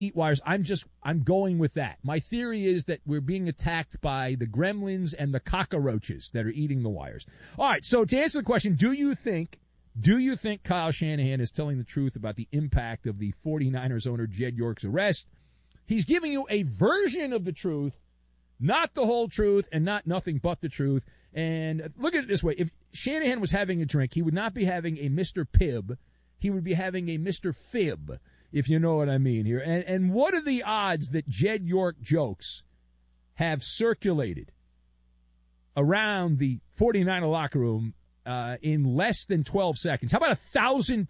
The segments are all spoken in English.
eat wires. I'm going with that. My theory is that we're being attacked by the gremlins and the cockroaches that are eating the wires. All right, so to answer the question, do you think Kyle Shanahan is telling the truth about the impact of the 49ers owner Jed York's arrest? He's giving you a version of the truth, not the whole truth, and not nothing but the truth. And look at it this way. If Shanahan was having a drink, he would not be having a Mr. Pibb. He would be having a Mr. Fib, if you know what I mean here. And what are the odds that Jed York jokes have circulated around the 49er locker room in less than 12 seconds? How about 1,000%?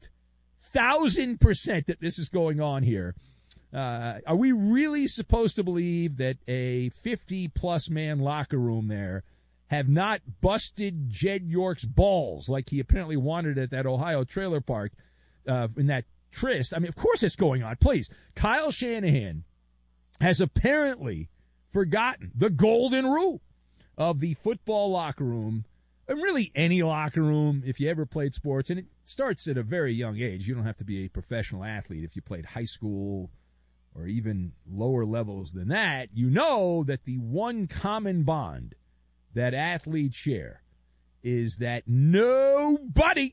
1,000% that this is going on here. Are we really supposed to believe that a 50-plus man locker room there have not busted Jed York's balls like he apparently wanted at that Ohio trailer park in that tryst? I mean, of course it's going on. Please, Kyle Shanahan has apparently forgotten the golden rule of the football locker room, and really any locker room if you ever played sports, and it starts at a very young age. You don't have to be a professional athlete if you played high school or even lower levels than that. You know that the one common bond that athletes share is that nobody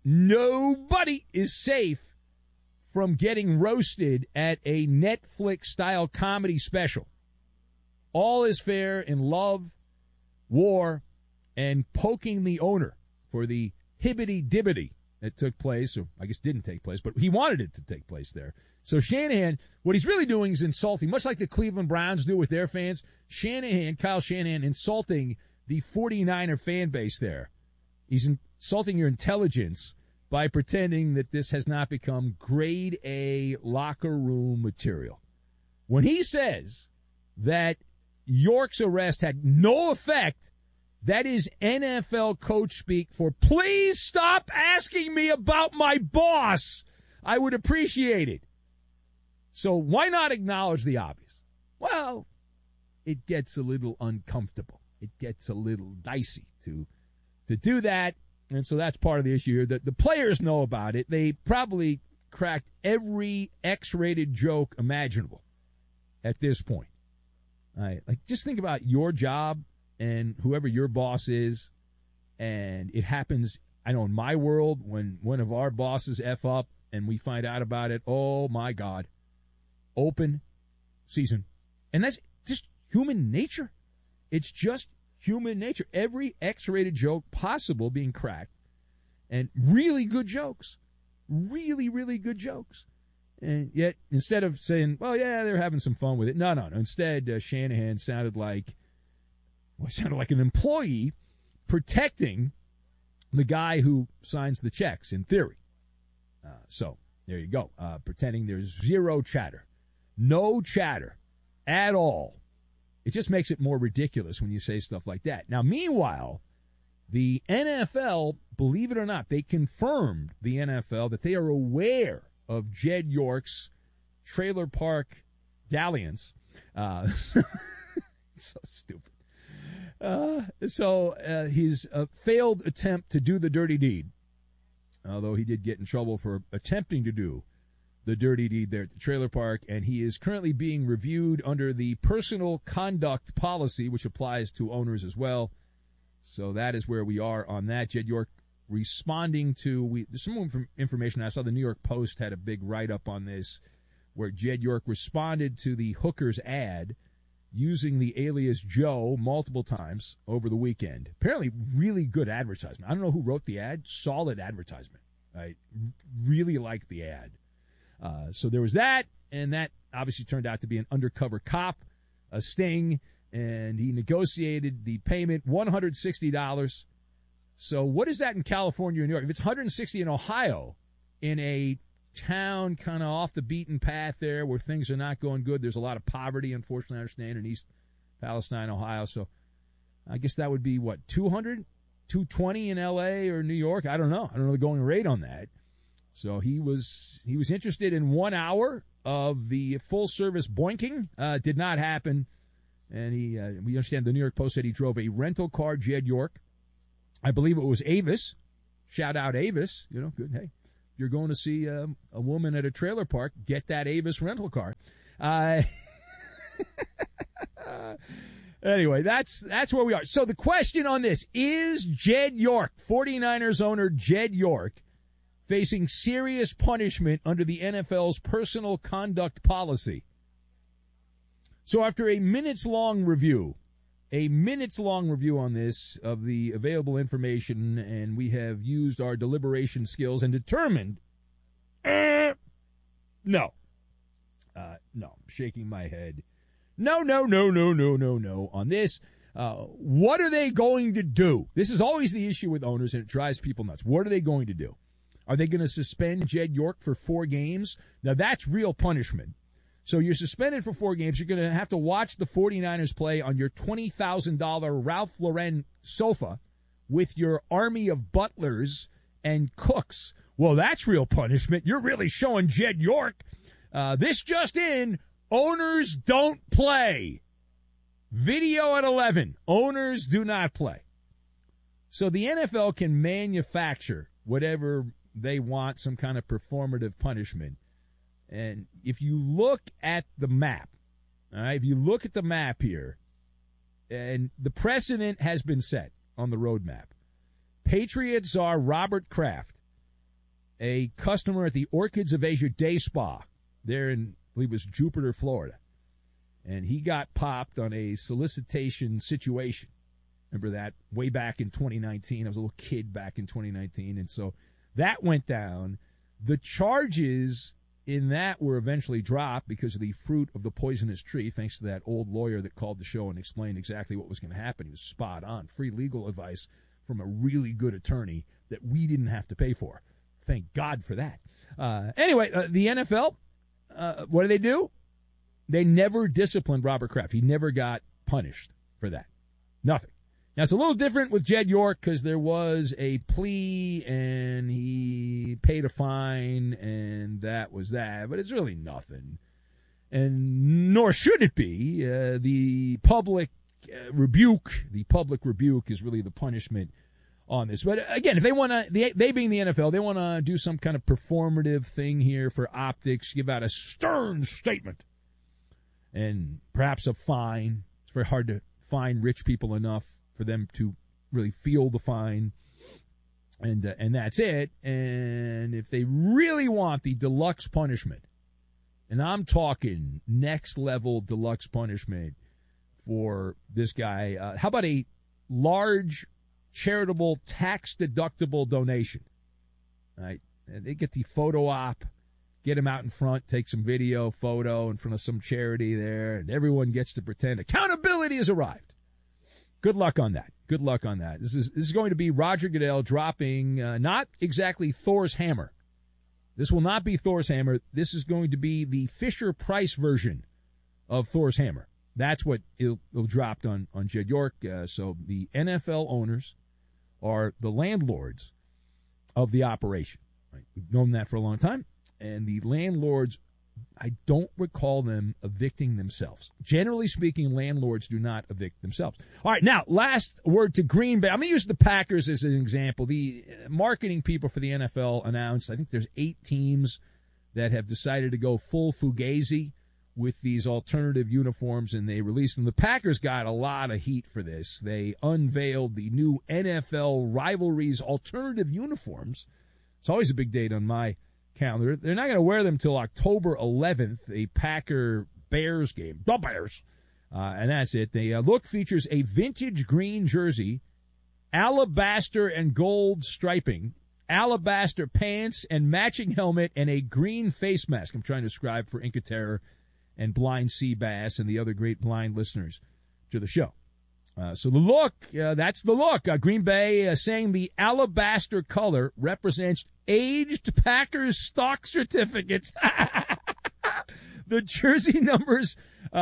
is safe from getting roasted at a Netflix-style comedy special. All is fair in love, war, and poking the owner for the hibbity-dibbity that took place, or I guess didn't take place, but he wanted it to take place there. So Shanahan, what he's really doing is insulting, much like the Cleveland Browns do with their fans. Kyle Shanahan, insulting the 49er fan base there. He's insulting your intelligence by pretending that this has not become grade A locker room material. When he says that York's arrest had no effect, that is NFL coach speak for please stop asking me about my boss. I would appreciate it. So why not acknowledge the obvious? Well, it gets a little uncomfortable. It gets a little dicey to do that. And so that's part of the issue here. The players know about it. They probably cracked every X-rated joke imaginable at this point. All right, like just think about your job and whoever your boss is, and it happens, I know in my world, when one of our bosses F up and we find out about it, oh my God, open season. And that's just human nature. It's just human nature. Every X-rated joke possible being cracked, and really good jokes. Really, really good jokes. And yet, instead of saying, well, yeah, they're having some fun with it. No. Instead, Shanahan sounded like an employee protecting the guy who signs the checks, in theory. So, there you go. Pretending there's zero chatter. No chatter at all. It just makes it more ridiculous when you say stuff like that. Now, meanwhile, the NFL, believe it or not, they confirmed, the NFL, that they are aware of Jed York's trailer park dalliance. So stupid. His failed attempt to do the dirty deed, although he did get in trouble for attempting to do the dirty deed there at the trailer park, and he is currently being reviewed under the personal conduct policy, which applies to owners as well. So that is where we are on that. Jed York responding to, there's some more information. I saw the New York Post had a big write-up on this, where Jed York responded to the Hookers ad using the alias Joe multiple times over the weekend. Apparently really good advertisement. I don't know who wrote the ad. Solid advertisement. I really liked the ad. So there was that, and that obviously turned out to be an undercover cop, a sting, and he negotiated the payment, $160. So what is that in California or New York? If it's $160 in Ohio, in a town kind of off the beaten path there where things are not going good, there's a lot of poverty, unfortunately, I understand, in East Palestine, Ohio. So I guess that would be, what, $200, $220 in L.A. or New York? I don't know the going rate on that. So he was interested in 1 hour of the full-service boinking. Did not happen. And we understand the New York Post said he drove a rental car, Jed York. I believe it was Avis. Shout out Avis. Good. Hey, you're going to see a woman at a trailer park, get that Avis rental car. Anyway, that's where we are. So the question on this, is Jed York, 49ers owner Jed York, facing serious punishment under the NFL's personal conduct policy? So after a minutes-long review on this of the available information, and we have used our deliberation skills and determined, no, I'm shaking my head. No on this. What are they going to do? This is always the issue with owners, and it drives people nuts. What are they going to do? Are they going to suspend Jed York for 4 games? Now, that's real punishment. So you're suspended for 4 games. You're going to have to watch the 49ers play on your $20,000 Ralph Lauren sofa with your army of butlers and cooks. Well, that's real punishment. You're really showing Jed York. This just in, owners don't play. Video at 11. Owners do not play. So the NFL can manufacture whatever they want, some kind of performative punishment. And if you look at the map, all right, if you look at the map here, and the precedent has been set on the roadmap. Patriot czar Robert Kraft, a customer at the Orchids of Asia Day Spa there in, I believe it was Jupiter, Florida. And he got popped on a solicitation situation. Remember that? Way back in 2019. I was a little kid back in 2019. And so that went down. The charges in that were eventually dropped because of the fruit of the poisonous tree, thanks to that old lawyer that called the show and explained exactly what was going to happen. He was spot on. Free legal advice from a really good attorney that we didn't have to pay for. Thank God for that. Anyway, the NFL, what do? They never disciplined Robert Kraft. He never got punished for that. Nothing. Now, it's a little different with Jed York because there was a plea and he paid a fine and that was that. But it's really nothing. And nor should it be. The public rebuke is really the punishment on this. But again, if they want to, they being the NFL, they want to do some kind of performative thing here for optics, give out a stern statement. And perhaps a fine. It's very hard to fine rich people enough for them to really feel the fine. And that's it. And if they really want the deluxe punishment, and I'm talking next level deluxe punishment for this guy, how about a large charitable tax-deductible donation? All right? And they get the photo op. Get him out in front, take some video, photo in front of some charity there, and everyone gets to pretend accountability has arrived. Good luck on that. Good luck on that. This is going to be Roger Goodell dropping not exactly Thor's hammer. This will not be Thor's hammer. This is going to be the Fisher-Price version of Thor's hammer. That's what it'll drop on Jed York. So the NFL owners are the landlords of the operation. Right? We've known that for a long time. And the landlords, I don't recall them evicting themselves. Generally speaking, landlords do not evict themselves. All right, now, last word to Green Bay. I'm going to use the Packers as an example. The marketing people for the NFL announced, I think there's 8 teams that have decided to go full Fugazi with these alternative uniforms, and they released them. The Packers got a lot of heat for this. They unveiled the new NFL Rivalries alternative uniforms. It's always a big date on my calendar. They're not going to wear them till October 11th, a Packer-Bears game. The Bears. And that's it. The look features a vintage green jersey, alabaster and gold striping, alabaster pants and matching helmet, and a green face mask. I'm trying to describe for Inca Terror and Blind Sea Bass and the other great blind listeners to the show. So the look, that's the look. Green Bay saying the alabaster color represents aged Packers stock certificates. The jersey numbers,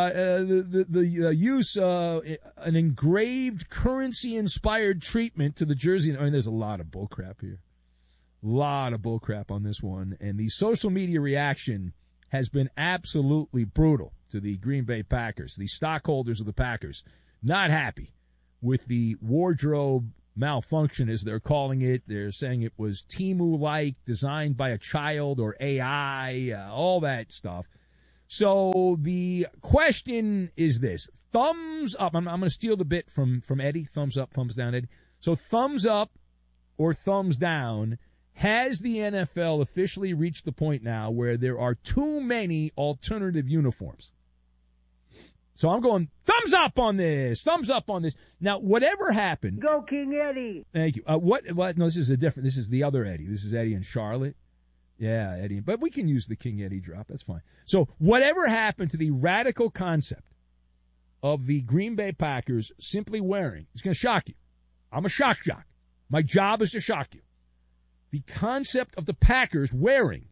the use an engraved currency-inspired treatment to the jersey. I mean, there's a lot of bullcrap here. A lot of bullcrap on this one. And the social media reaction has been absolutely brutal to the Green Bay Packers. The stockholders of the Packers not happy with the wardrobe malfunction, as they're calling it. They're saying it was Temu-like, designed by a child or AI, all that stuff. So the question is this. Thumbs up. I'm going to steal the bit from Eddie. Thumbs up, thumbs down, Eddie. So thumbs up or thumbs down. Has the NFL officially reached the point now where there are too many alternative uniforms? So I'm going thumbs up on this. Thumbs up on this. Now, whatever happened. Go King Eddie. Thank you. What? No, this is a different. This is the other Eddie. This is Eddie in Charlotte. Yeah, Eddie. But we can use the King Eddie drop. That's fine. So whatever happened to the radical concept of the Green Bay Packers simply wearing, it's going to shock you. I'm a shock jock. My job is to shock you. The concept of the Packers wearing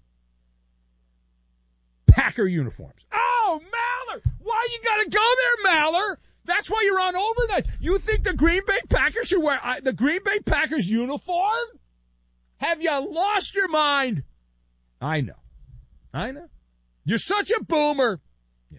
Packer uniforms. Oh, Maller! Why you got to go there, Maller? That's why you're on overnight. You think the Green Bay Packers should wear the Green Bay Packers uniform? Have you lost your mind? I know. You're such a boomer. Yeah.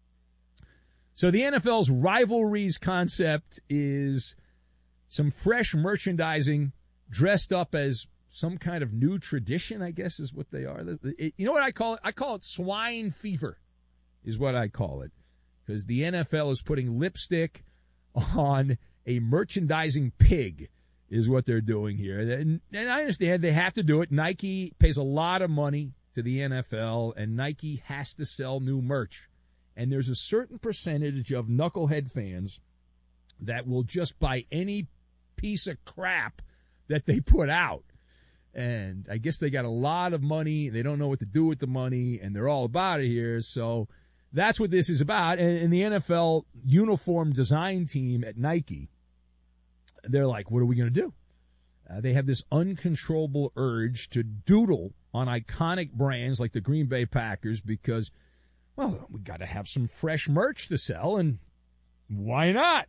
So the NFL's rivalries concept is some fresh merchandising dressed up as some kind of new tradition, I guess is what they are. You know what I call it? I call it swine fever is what I call it. Because the NFL is putting lipstick on a merchandising pig is what they're doing here. And I understand they have to do it. Nike pays a lot of money to the NFL, and Nike has to sell new merch. And there's a certain percentage of knucklehead fans that will just buy any piece of crap that they put out. And I guess they got a lot of money. They don't know what to do with the money, and they're all about it here. So that's what this is about. And the NFL uniform design team at Nike, they're like, what are we going to do? They have this uncontrollable urge to doodle on iconic brands like the Green Bay Packers because, well, we got to have some fresh merch to sell, and why not?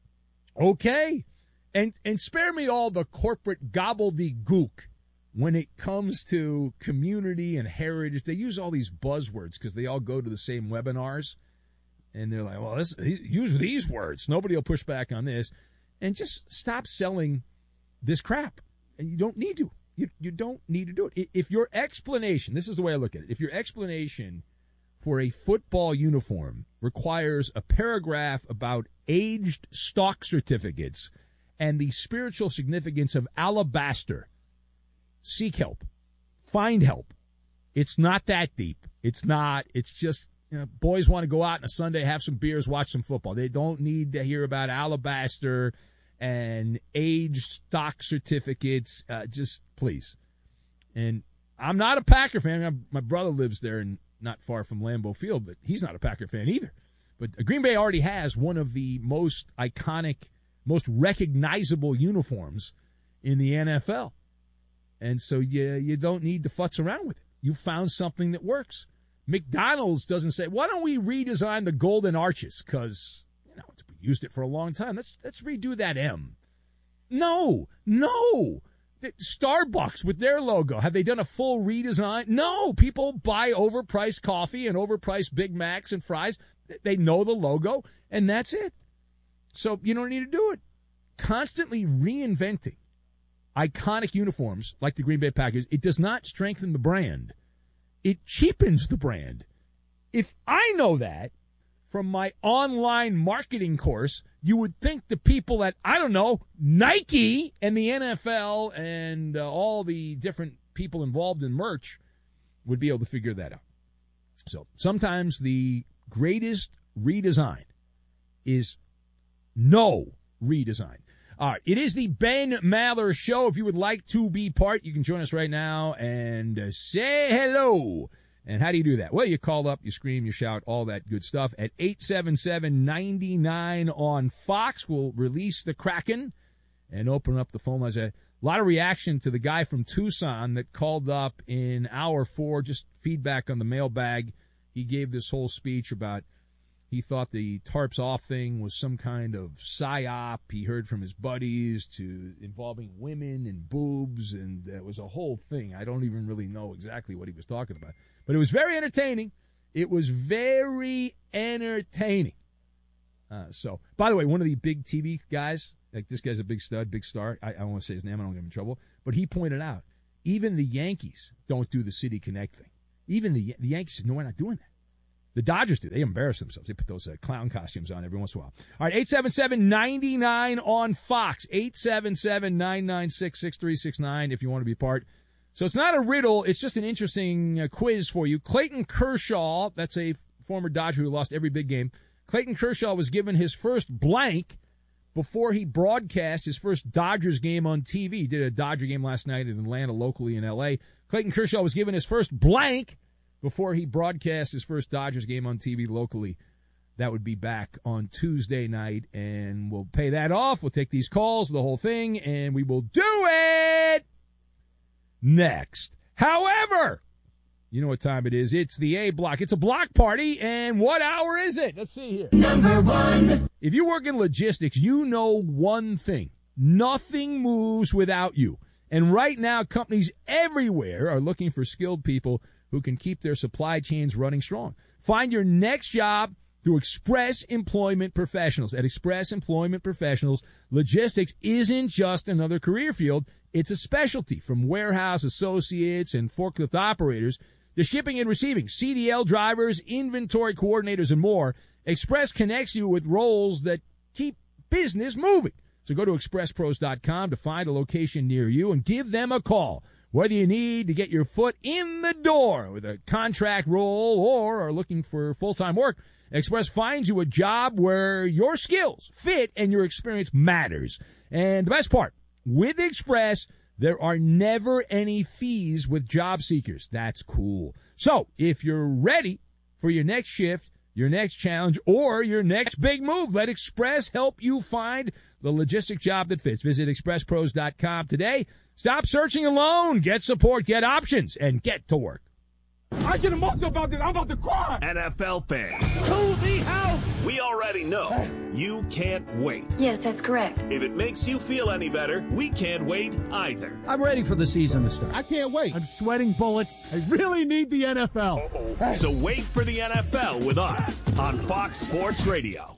Okay. And spare me all the corporate gobbledygook when it comes to community and heritage. They use all these buzzwords because they all go to the same webinars. And they're like, well, use these words. Nobody will push back on this. And just stop selling this crap. And you don't need to. You don't need to do it. If your explanation, this is the way I look at it, if your explanation for a football uniform requires a paragraph about aged stock certificates and the spiritual significance of alabaster, seek help. Find help. It's not that deep. It's not. It's just, boys want to go out on a Sunday, have some beers, watch some football. They don't need to hear about alabaster and aged stock certificates. Just please. And I'm not a Packer fan. My brother lives there and not far from Lambeau Field, but he's not a Packer fan either. But Green Bay already has one of the most iconic, most recognizable uniforms in the NFL. And so you don't need to futz around with it. You found something that works. McDonald's doesn't say, why don't we redesign the golden arches? Because, we used it for a long time. Let's redo that M. No. Starbucks with their logo, have they done a full redesign? No. People buy overpriced coffee and overpriced Big Macs and fries. They know the logo, and that's it. So you don't need to do it. Constantly reinventing iconic uniforms like the Green Bay Packers, it does not strengthen the brand. It cheapens the brand. If I know that from my online marketing course, you would think the people at, Nike and the NFL and all the different people involved in merch would be able to figure that out. So sometimes the greatest redesign is no redesign. All right, it is the Ben Maller Show. If you would like to be part, you can join us right now and say hello. And how do you do that? Well, you call up, you scream, you shout, all that good stuff at 877-99 on Fox. We'll release the Kraken and open up the phone lines. A lot of reaction to the guy from Tucson that called up in hour 4, just feedback on the mailbag. He gave this whole speech about he thought the tarps off thing was some kind of psyop. He heard from his buddies to involving women and boobs, and it was a whole thing. I don't even really know exactly what he was talking about. But it was very entertaining. It was very entertaining. So, by the way, one of the big TV guys Like, this guy's a big stud, big star. I don't want to say his name. I don't get him in trouble. But he pointed out, even the Yankees don't do the City Connect thing. Even the Yankees said, no, we're not doing that. The Dodgers do. They embarrass themselves. They put those clown costumes on every once in a while. All right, 877-99 on Fox. 877-996-6369 if you want to be part. So it's not a riddle. It's just an interesting quiz for you. Clayton Kershaw, that's a former Dodger who lost every big game. Clayton Kershaw was given his first blank before he broadcast his first Dodgers game on TV. He did a Dodger game last night in Atlanta, locally in L.A. Clayton Kershaw was given his first blank before he broadcast his first Dodgers game on TV locally. That would be back on Tuesday night, and we'll pay that off. We'll take these calls, the whole thing, and we will do it next. However, you know what time it is. It's the A Block. It's a block party, and what hour is it? Let's see here. Number 1. If you work in logistics, you know one thing. Nothing moves without you. And right now, companies everywhere are looking for skilled people who can keep their supply chains running strong. Find your next job through Express Employment Professionals. At Express Employment Professionals, logistics isn't just another career field. It's a specialty. From warehouse associates and forklift operators to shipping and receiving, CDL drivers, inventory coordinators, and more, Express connects you with roles that keep business moving. So go to expresspros.com to find a location near you and give them a call. Whether you need to get your foot in the door with a contract role or are looking for full-time work, Express finds you a job where your skills fit and your experience matters. And the best part, with Express, there are never any fees with job seekers. That's cool. So if you're ready for your next shift, your next challenge, or your next big move, let Express help you find the logistic job that fits. Visit expresspros.com today. Stop searching alone. Get support, get options, and get to work. I get emotional about this. I'm about to cry. NFL fans, To the house. we already know you can't wait. Yes, that's correct. If it makes you feel any better, we can't wait either. I'm ready for the season to start. I can't wait. I'm sweating bullets. I really need the NFL. So wait for the NFL with us on Fox Sports Radio.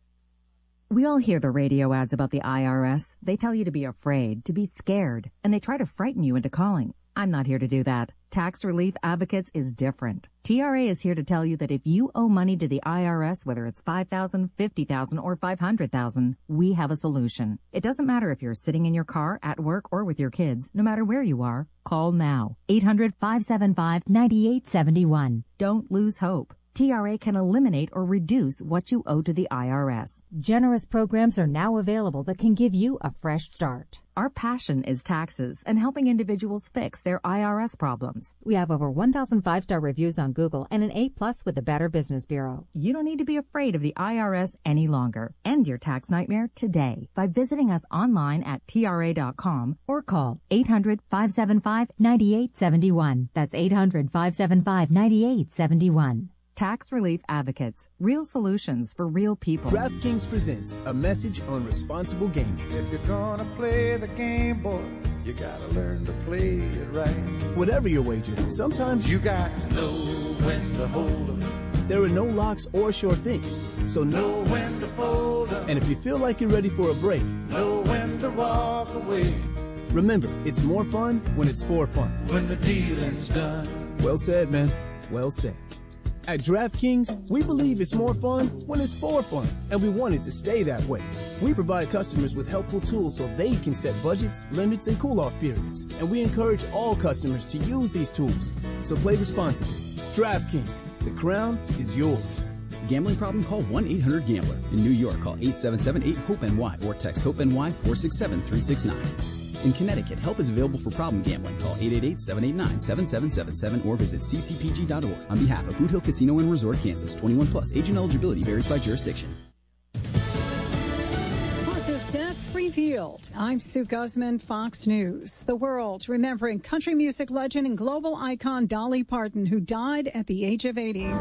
We all hear the radio ads about the IRS. They tell you to be afraid, to be scared, and they try to frighten you into calling. I'm not here to do that. Tax Relief Advocates is different. TRA is here to tell you that if you owe money to the IRS, whether it's $5,000, $50,000, or $500,000, we have a solution. It doesn't matter if you're sitting in your car, at work, or with your kids. No matter where you are, call now. 800-575-9871. Don't lose hope. TRA can eliminate or reduce what you owe to the IRS. Generous programs are now available that can give you a fresh start. Our passion is taxes and helping individuals fix their IRS problems. We have over 1,000 5-star reviews on Google and an A+ with the Better Business Bureau. You don't need to be afraid of the IRS any longer. End your tax nightmare today by visiting us online at TRA.com or call 800-575-9871. That's 800-575-9871. Tax Relief Advocates. Real solutions for real people. DraftKings presents a message on responsible gaming. If you're gonna play the game, boy, you gotta learn to play it right. Whatever your wager, sometimes You got to know when to hold 'em, there are no locks or sure things. So know when to fold 'em, And if you feel like you're ready for a break, know when to walk away. remember, it's more fun when it's for fun. When the dealing's done. Well said, man. Well said. At DraftKings, we believe it's more fun when it's for fun, and we want it to stay that way. We provide customers with helpful tools so they can set budgets, limits, and cool-off periods, and we encourage all customers to use these tools. So play responsibly. DraftKings, the crown is yours. Gambling problem? Call 1-800-GAMBLER. In New York, call 877-8-HOPE-NY or text HOPE-NY 467-369. In Connecticut, help is available for problem gambling. Call 888-789-7777 or visit ccpg.org. On behalf of Boot Hill Casino and Resort, Kansas, 21 plus. Agent eligibility varies by jurisdiction. Cause of death revealed. I'm Sue Guzman, Fox News. The world remembering country music legend and global icon Dolly Parton, who died at the age of 80.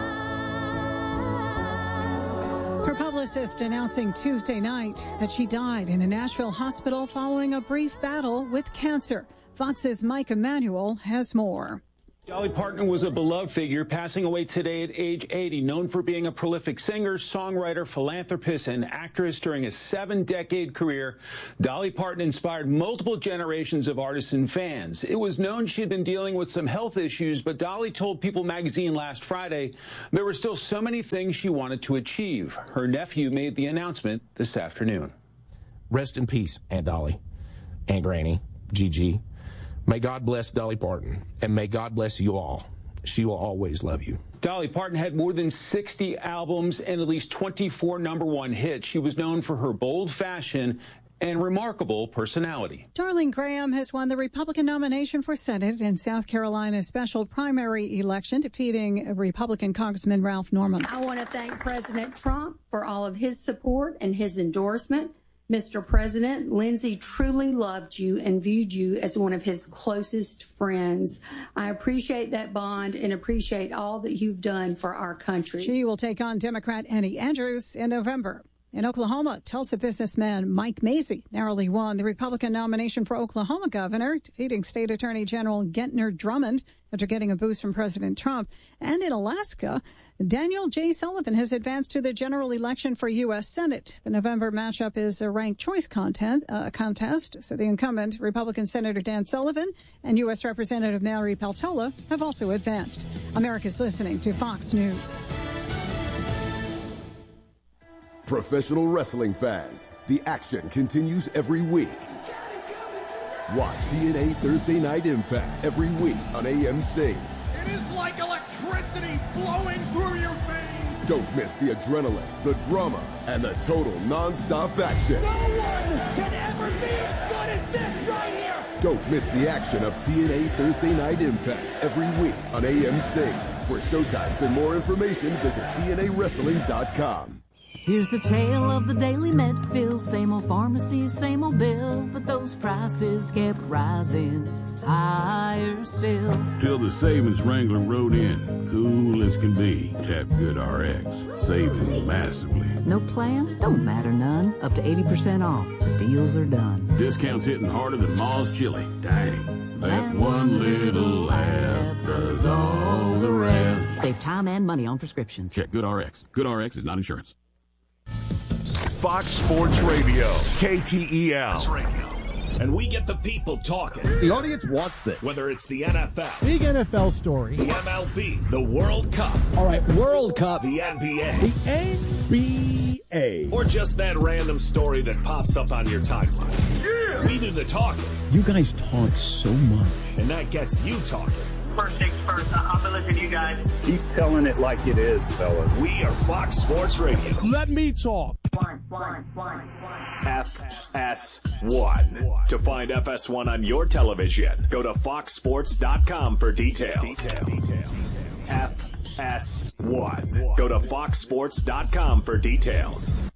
Her publicist announcing Tuesday night that she died in a Nashville hospital following a brief battle with cancer. Fox's Mike Emanuel has more. Dolly Parton was a beloved figure, passing away today at age 80, known for being a prolific singer, songwriter, philanthropist, and actress during a 7-decade career. Dolly Parton inspired multiple generations of artists and fans. It was known she'd been dealing with some health issues, but Dolly told People magazine last Friday there were still so many things she wanted to achieve. Her nephew made the announcement this afternoon. Rest in peace, Aunt Dolly, Aunt Granny, Gigi. May God bless Dolly Parton, and may God bless you all. She will always love you. Dolly Parton had more than 60 albums and at least 24 #1 hits. She was known for her bold fashion and remarkable personality. Darlene Graham has won the Republican nomination for Senate in South Carolina's special primary election, defeating Republican Congressman Ralph Norman. I want to thank President Trump for all of his support and his endorsement. Mr. President, Lindsay truly loved you and viewed you as one of his closest friends. I appreciate that bond and appreciate all that you've done for our country. She will take on Democrat Annie Andrews in November. In Oklahoma, Tulsa businessman Mike Mazzei narrowly won the Republican nomination for Oklahoma governor, defeating State Attorney General Gentner Drummond after getting a boost from President Trump. And in Alaska, Daniel J. Sullivan has advanced to the general election for U.S. Senate. The November matchup is a ranked choice contest. So the incumbent Republican Senator Dan Sullivan and U.S. Representative Mary Peltola have also advanced. America's listening to Fox News. Professional wrestling fans, the action continues every week. Watch TNA Thursday Night Impact every week on AMC. It is like electricity flowing through your veins. Don't miss the adrenaline, the drama, and the total non-stop action. No one can ever be as good as this right here. Don't miss the action of TNA Thursday Night Impact every week on AMC. For showtimes and more information, visit TNAWrestling.com. Here's the tale of the daily Medfill, same old pharmacy, same old bill, but those prices kept rising higher still. Till the savings wrangler rode in, cool as can be. Tap Good RX, saving massively. No plan? Don't matter none. Up to 80% off. The deals are done. Discounts hitting harder than Ma's chili. Dang. That one little app does all the rest. Save time and money on prescriptions. Check Good RX. Good RX is not insurance. Fox Sports Radio, KTEL. And we get the people talking. The audience wants this. Whether it's the NFL, big NFL story, the MLB, the World Cup. All right, World Cup. The NBA. The NBA. Or just that random story that pops up on your timeline. Yeah. We do the talking. You guys talk so much. And that gets you talking. First things first, I'll be listening to you guys. Keep telling it like it is, fellas. We are Fox Sports Radio. Let me talk. FS1. To find FS1 on your television, go to foxsports.com for details. FS1. Go to foxsports.com for details.